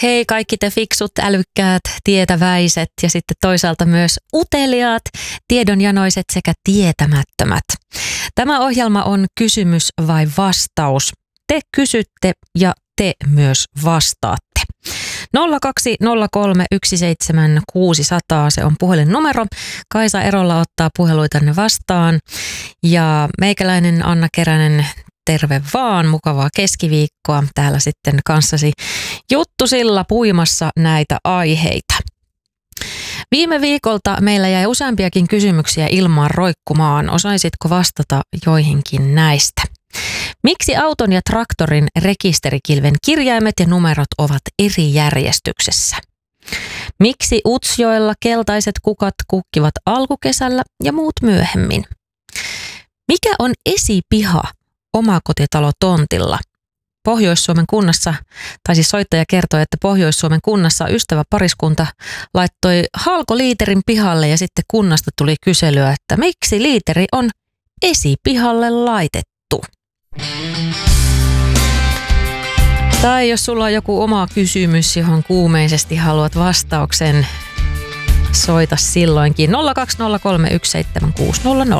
Hei kaikki te fiksut, älykkäät, tietäväiset ja sitten toisaalta myös uteliaat, tiedonjanoiset sekä tietämättömät. Tämä ohjelma on kysymys vai vastaus. Te kysytte ja te myös vastaatte. 020317600, se on puhelinnumero. Kaisa Erola ottaa puheluitanne vastaan ja meikäläinen Anna Keränen, terve vaan, mukavaa keskiviikkoa. Täällä sitten kanssasi Juttusilla puimassa näitä aiheita. Viime viikolta meillä jäi useampiakin kysymyksiä ilmaan roikkumaan. Osaisitko vastata joihinkin näistä? Miksi auton ja traktorin rekisterikilven kirjaimet ja numerot ovat eri järjestyksessä? Miksi Utsjoella keltaiset kukat kukkivat alkukesällä ja muut myöhemmin? Mikä on esipiha omakotitalotontilla? Pohjois-Suomen kunnassa, tai siis soittaja kertoi, että Pohjois-Suomen kunnassa ystäväpariskunta laittoi halkoliiterin pihalle ja sitten kunnasta tuli kyselyä, että miksi liiteri on esipihalle laitettu? Tai jos sulla on joku oma kysymys, johon kuumeisesti haluat vastauksen, soita silloinkin 020317600.